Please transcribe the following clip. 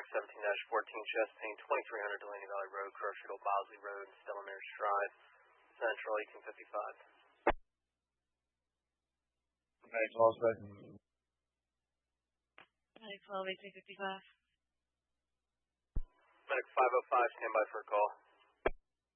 Dock 17-14, Chastain, 2300 Delaney Valley Road, Crochet Bosley Road, Stellamaris Drive, Central 1855. Thanks, all second. 912, 1855. Medic 505, stand by for a call.